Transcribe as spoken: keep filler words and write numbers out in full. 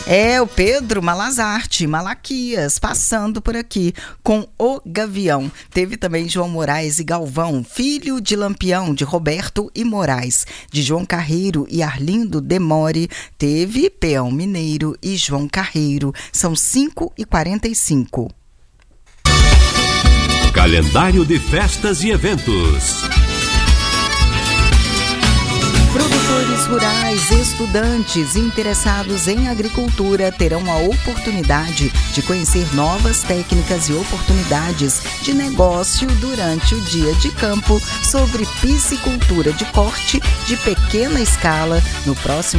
É o Pedro Malazarte, Malaquias, passando por aqui com O Gavião. Teve também João Moraes e Galvão, Filho de Lampião, de Roberto e Moraes. De João Carreiro e Arlindo Demore, teve Peão Mineiro e João Carreiro. São cinco e quarenta e cinco. Calendário de festas e eventos. Produtores rurais, estudantes interessados em agricultura terão a oportunidade de conhecer novas técnicas e oportunidades de negócio durante o dia de campo sobre piscicultura de corte de pequena escala no próximo